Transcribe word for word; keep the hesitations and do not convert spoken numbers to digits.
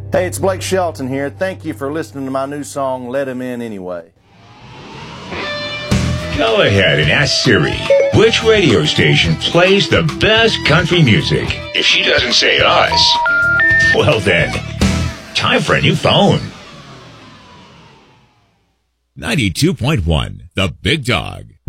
Hey, it's Blake Shelton here. Thank you for listening to my new song, Let Him In Anyway. Go ahead and ask Siri, which radio station plays the best country music? If she doesn't say us, well then, time for a new phone. ninety-two point one, The Big Dog.